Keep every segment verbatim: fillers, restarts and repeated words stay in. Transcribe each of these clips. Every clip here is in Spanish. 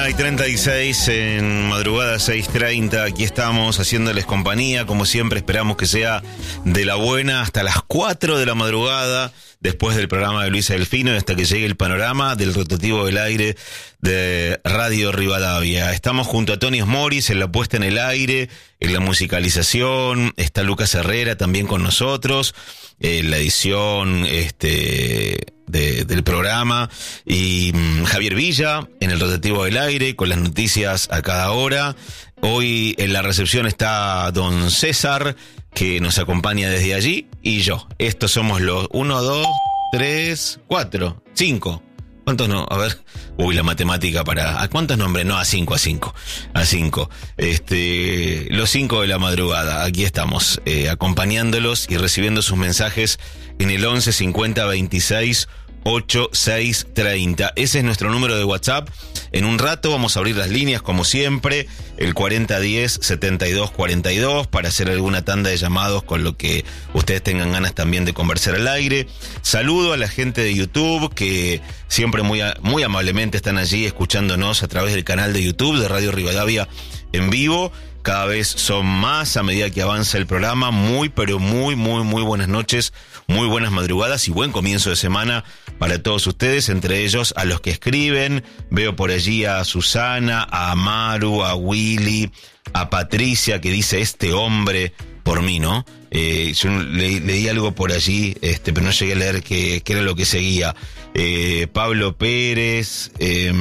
y treinta y seis en madrugada seis treinta, aquí estamos haciéndoles compañía, como siempre esperamos que sea de la buena hasta las cuatro de la madrugada, después del programa de Luisa Delfino, hasta que llegue el panorama del rotativo del aire de Radio Rivadavia. Estamos junto a Tony Smoris en la puesta en el aire, en la musicalización, está Lucas Herrera también con nosotros, en la edición este de, del programa, y um, Javier Villa en el rotativo del aire, con las noticias a cada hora. Hoy en la recepción está don César, que nos acompaña desde allí, y yo. Estos somos los uno, dos, tres, cuatro, cinco. ¿Cuántos no? A ver. Uy, la matemática para... ¿A cuántos nombres? No, a cinco, a cinco. A cinco. Este, los cinco de la madrugada. Aquí estamos, eh, acompañándolos y recibiendo sus mensajes en el once cincuenta veintiséis ochenta y seis treinta. Ese es nuestro número de WhatsApp. En un rato vamos a abrir las líneas como siempre, el cuarenta diez setenta y dos cuarenta y dos, para hacer alguna tanda de llamados con lo que ustedes tengan ganas también de conversar al aire. Saludo a la gente de YouTube que siempre muy, muy amablemente están allí escuchándonos a través del canal de YouTube de Radio Rivadavia en vivo. Cada vez son más a medida que avanza el programa. Muy, pero muy, muy, muy buenas noches, muy buenas madrugadas y buen comienzo de semana para todos ustedes, entre ellos a los que escriben. Veo por allí a Susana, a Amaru, a Willy, a Patricia, que dice este hombre por mí, ¿no? Eh, yo le, leí algo por allí, este, pero no llegué a leer qué, qué era lo que seguía. Eh, Pablo Pérez, eh,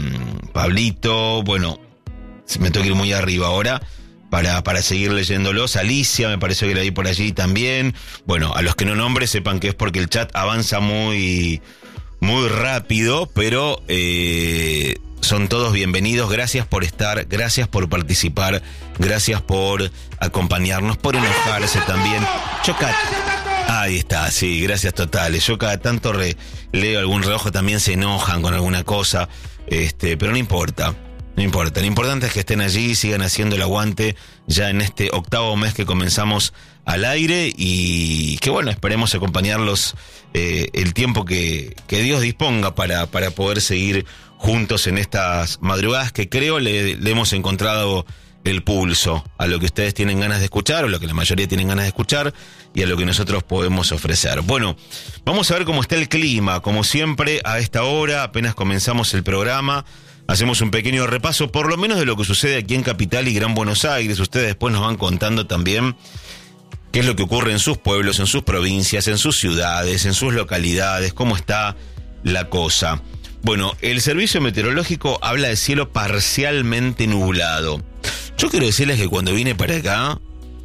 Pablito, bueno... me tengo que ir muy arriba ahora para, para seguir leyéndolos. Alicia, me pareció que la vi por allí también. Bueno, a los que no nombre sepan que es porque el chat avanza muy, muy rápido, pero eh, son todos bienvenidos. Gracias por estar, gracias por participar, gracias por acompañarnos, por enojarse también. Yo cada... Ahí está, sí, gracias totales. Yo cada tanto re, leo algún reojo, también se enojan con alguna cosa, este, pero no importa. No importa, lo importante es que estén allí y sigan haciendo el aguante ya en este octavo mes que comenzamos al aire, y que bueno, esperemos acompañarlos eh, el tiempo que, que Dios disponga para, para poder seguir juntos en estas madrugadas que creo le, le hemos encontrado el pulso a lo que ustedes tienen ganas de escuchar, o lo que la mayoría tienen ganas de escuchar, y a lo que nosotros podemos ofrecer. Bueno, vamos a ver cómo está el clima. Como siempre, a esta hora, apenas comenzamos el programa, hacemos un pequeño repaso, por lo menos de lo que sucede aquí en Capital y Gran Buenos Aires. Ustedes después nos van contando también qué es lo que ocurre en sus pueblos, en sus provincias, en sus ciudades, en sus localidades, cómo está la cosa. Bueno, el servicio meteorológico habla de cielo parcialmente nublado. Yo quiero decirles que cuando vine para acá,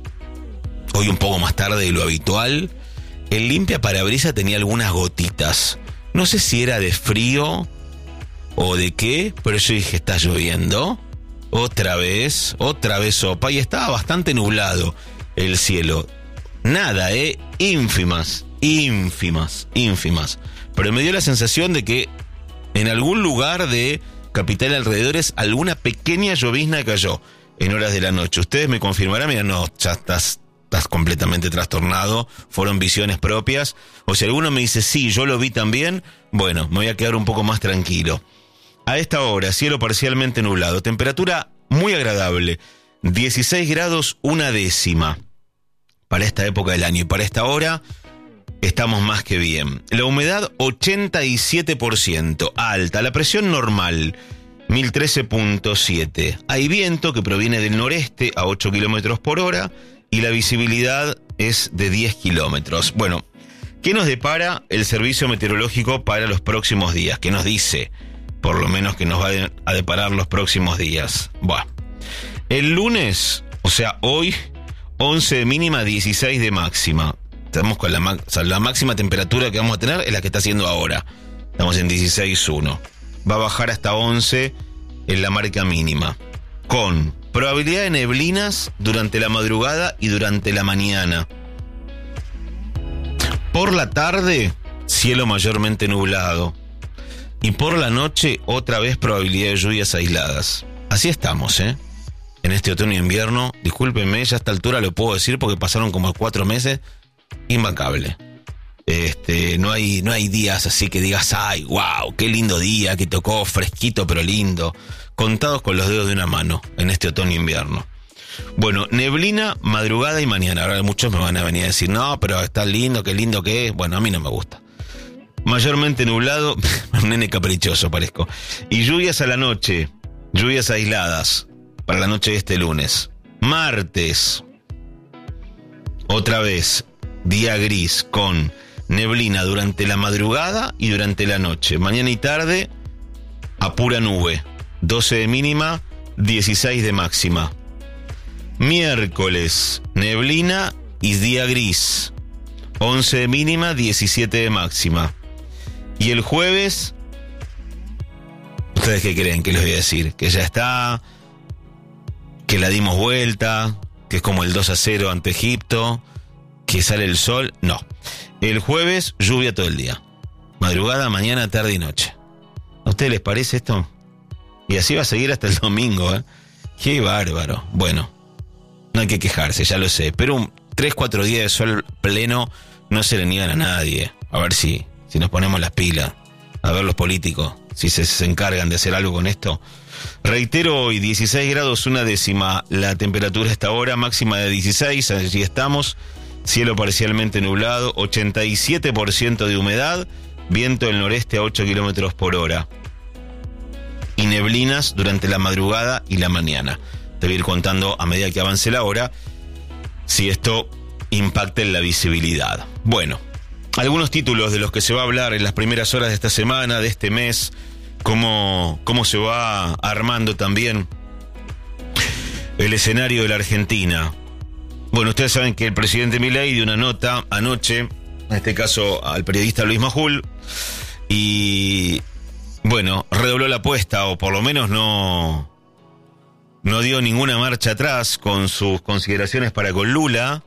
hoy un poco más tarde de lo habitual, el limpiaparabrisas tenía algunas gotitas. No sé si era de frío o de qué, pero yo dije, está lloviendo, otra vez, otra vez sopa, y estaba bastante nublado el cielo. Nada, eh, ínfimas, ínfimas, ínfimas. Pero me dio la sensación de que en algún lugar de Capital y alrededores alguna pequeña llovizna cayó en horas de la noche. Ustedes me confirmarán, mira, no, ya estás, estás completamente trastornado, fueron visiones propias. O si alguno me dice, sí, yo lo vi también, bueno, me voy a quedar un poco más tranquilo. A esta hora, cielo parcialmente nublado, temperatura muy agradable, dieciséis grados una décima para esta época del año, y para esta hora estamos más que bien. La humedad ochenta y siete por ciento, alta, la presión normal mil trece punto siete, hay viento que proviene del noreste a ocho kilómetros por hora y la visibilidad es de diez kilómetros. Bueno, ¿qué nos depara el servicio meteorológico para los próximos días? ¿Qué nos dice? Por lo menos que nos va a deparar los próximos días. Bueno, el lunes, o sea, hoy, once de mínima, dieciséis de máxima. Estamos con la, o sea, la máxima temperatura que vamos a tener es la que está haciendo ahora. Estamos en dieciséis punto uno. Va a bajar hasta once en la marca mínima, con probabilidad de neblinas durante la madrugada y durante la mañana. Por la tarde, cielo mayormente nublado. Y por la noche, otra vez probabilidad de lluvias aisladas. Así estamos, ¿eh? En este otoño e invierno, discúlpenme, ya a esta altura lo puedo decir porque pasaron como cuatro meses, impecable. Este, no hay, no hay días así que digas, ay, wow, qué lindo día, que tocó fresquito pero lindo. Contados con los dedos de una mano en este otoño-invierno. Bueno, neblina, madrugada y mañana. Ahora muchos me van a venir a decir, no, pero está lindo, qué lindo que es. Bueno, a mí no me gusta. Mayormente nublado, un nene caprichoso parezco. Y lluvias a la noche, lluvias aisladas para la noche de este lunes. Martes, otra vez, día gris con neblina durante la madrugada y durante la noche. Mañana y tarde, a pura nube. doce de mínima, dieciséis de máxima. Miércoles, neblina y día gris. once de mínima, diecisiete de máxima. Y el jueves, ¿ustedes qué creen que les voy a decir? Que ya está, que la dimos vuelta, que es como el dos a cero ante Egipto, que sale el sol. No. El jueves, lluvia todo el día. Madrugada, mañana, tarde y noche. ¿A ustedes les parece esto? Y así va a seguir hasta el domingo, ¿eh? Qué bárbaro. Bueno, no hay que quejarse, ya lo sé. Pero un tres, cuatro días de sol pleno no se le niegan a nadie. A ver si, si nos ponemos las pilas. A ver los políticos, si se, se encargan de hacer algo con esto. Reitero, hoy dieciséis grados, una décima la temperatura a esta hora, máxima de dieciséis, allí estamos. Cielo parcialmente nublado, ochenta y siete por ciento de humedad, viento del noreste a ocho kilómetros por hora. Y neblinas durante la madrugada y la mañana. Te voy a ir contando a medida que avance la hora si esto impacta en la visibilidad. Bueno, algunos títulos de los que se va a hablar en las primeras horas de esta semana, de este mes, cómo, cómo se va armando también el escenario de la Argentina. Bueno, ustedes saben que el presidente Milei dio una nota anoche, en este caso al periodista Luis Majul, y bueno, redobló la apuesta, o por lo menos no, no dio ninguna marcha atrás con sus consideraciones para con Lula.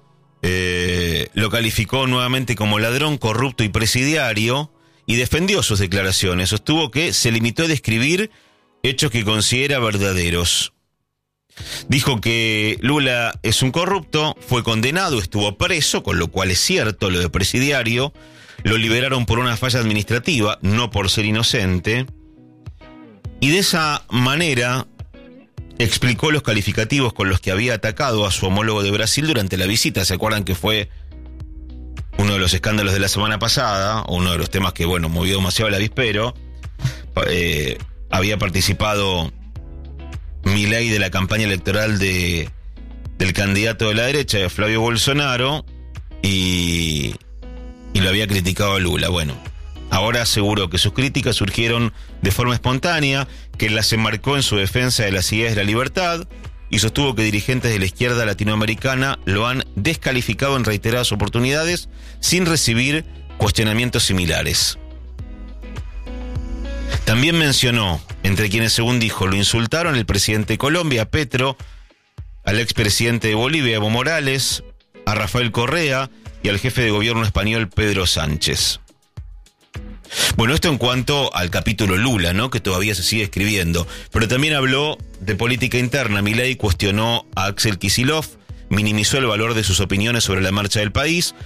Eh, lo calificó nuevamente como ladrón, corrupto y presidiario, y defendió sus declaraciones. Sostuvo que se limitó a describir hechos que considera verdaderos. Dijo que Lula es un corrupto, fue condenado, estuvo preso, con lo cual es cierto lo de presidiario. Lo liberaron por una falla administrativa, no por ser inocente. Y de esa manera explicó los calificativos con los que había atacado a su homólogo de Brasil durante la visita. ¿Se acuerdan que fue uno de los escándalos de la semana pasada? Uno de los temas que, bueno, movió demasiado el avispero. Eh, había participado Milei de la campaña electoral de, del candidato de la derecha, Flavio Bolsonaro, y, y lo había criticado a Lula. Bueno, ahora aseguró que sus críticas surgieron de forma espontánea, que las enmarcó en su defensa de las ideas de la libertad, y sostuvo que dirigentes de la izquierda latinoamericana lo han descalificado en reiteradas oportunidades sin recibir cuestionamientos similares. También mencionó, entre quienes, según dijo, lo insultaron, el presidente de Colombia, Petro, al expresidente de Bolivia, Evo Morales, a Rafael Correa y al jefe de gobierno español, Pedro Sánchez. Bueno, esto en cuanto al capítulo Lula, ¿no?, que todavía se sigue escribiendo. Pero también habló de política interna. Milei cuestionó a Axel Kicillof, minimizó el valor de sus opiniones sobre la marcha del país,